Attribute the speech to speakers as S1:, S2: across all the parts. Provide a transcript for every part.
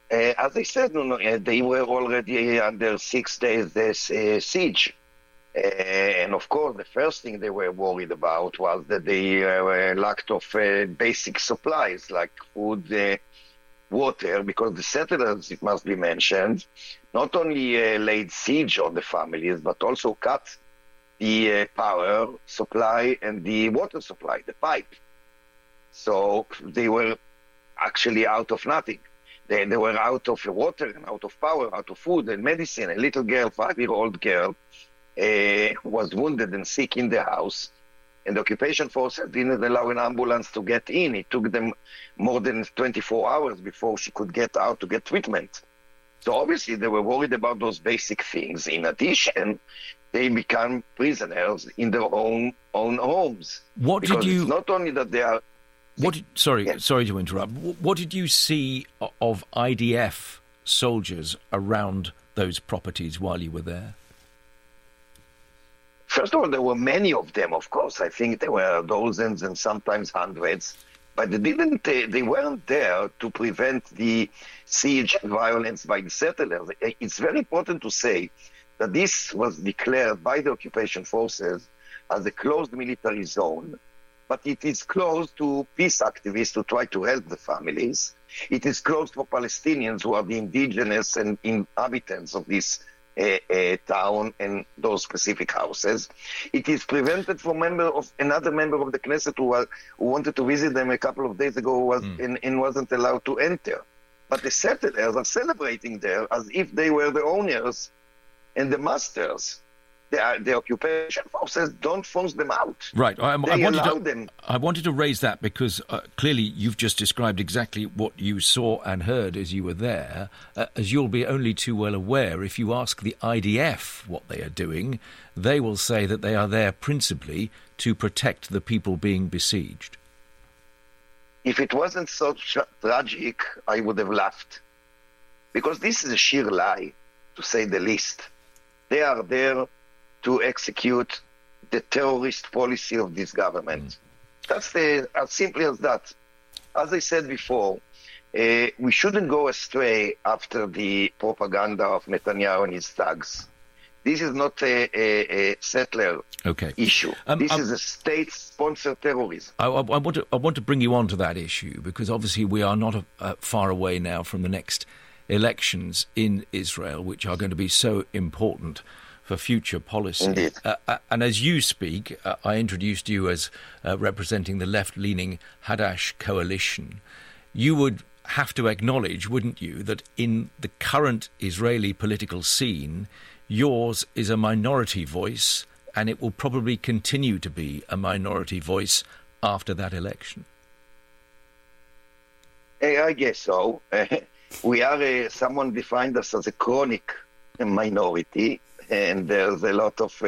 S1: As I said, they were already under 6 days siege. And of course, the first thing they were worried about was that they lacked of basic supplies like food, water, because the settlers, it must be mentioned, not only laid siege on the families, but also cut the power supply and the water supply, the pipe. So they were actually out of nothing. They were out of water and out of power, out of food and medicine. A little girl, 5-year-old girl, was wounded and sick in the house, and the occupation forces didn't allow an ambulance to get in. It took them more than 24 hours before she could get out to get treatment. So obviously they were worried about those basic things. In addition, they become prisoners in their own homes. It's not only that they are...
S2: Sorry to interrupt. What did you see of IDF soldiers around those properties while you were there?
S1: First of all, there were many of them, of course. I think there were dozens and sometimes hundreds. But they weren't there to prevent the siege and violence by the settlers. It's very important to say that this was declared by the occupation forces as a closed military zone. But it is closed to peace activists who try to help the families. It is closed for Palestinians who are the indigenous and inhabitants of this town and those specific houses. It is prevented from another member of the Knesset who wanted to visit them a couple of days ago and wasn't allowed to enter. But the settlers are celebrating there as if they were the owners and the masters. The occupation forces don't force them out.
S2: Right.
S1: I
S2: wanted to raise that because clearly you've just described exactly what you saw and heard as you were there. As you'll be only too well aware, if you ask the IDF what they are doing, they will say that they are there principally to protect the people being besieged.
S1: If it wasn't so tragic, I would have laughed. Because this is a sheer lie, to say the least. They are there to execute the terrorist policy of this government. That's as simply as that. As I said before, we shouldn't go astray after the propaganda of Netanyahu and his thugs. This is not a settler issue. This is a state-sponsored terrorism.
S2: I want to bring you on to that issue because obviously we are not far away now from the next elections in Israel, which are going to be so important for future policy.
S1: Indeed.
S2: And as you speak, I introduced you as representing the left-leaning Hadash coalition. You would have to acknowledge, wouldn't you, that in the current Israeli political scene, yours is a minority voice, and it will probably continue to be a minority voice after that election.
S1: I guess so. We are, someone defined us as a chronic minority, and there's a lot of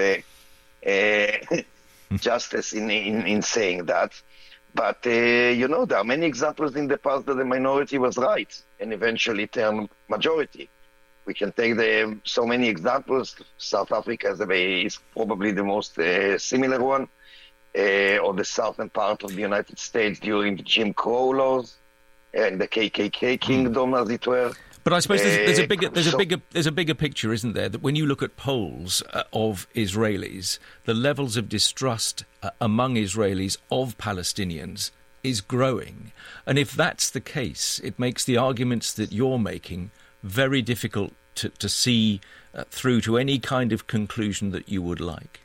S1: justice in saying that. But, there are many examples in the past that the minority was right and eventually turned majority. We can take so many examples. South Africa is probably the most similar one, or the southern part of the United States during the Jim Crow laws and the KKK kingdom, as it were.
S2: But I suppose there's a bigger picture, isn't there? That when you look at polls of Israelis, the levels of distrust among Israelis of Palestinians is growing. And if that's the case, it makes the arguments that you're making very difficult to see through to any kind of conclusion that you would like.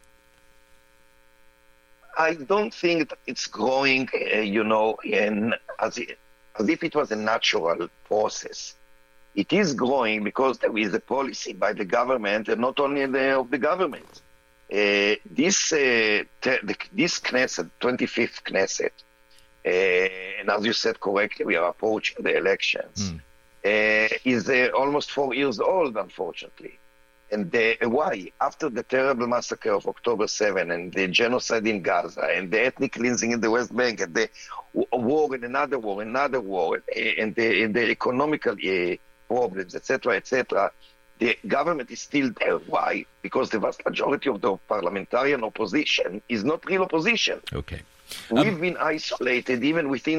S1: I don't think that it's growing, as if it was a natural process. It is growing because there is a policy by the government, and not only of the government. This Knesset, 25th Knesset, and as you said correctly, we are approaching the elections, is almost 4 years old, unfortunately. And why? After the terrible massacre of October 7 and the genocide in Gaza and the ethnic cleansing in the West Bank and the war and another war, and the economical problems, etc., the government is still there. Why? Because the vast majority of the parliamentarian opposition is not real opposition.
S2: Okay.
S1: We've been isolated even within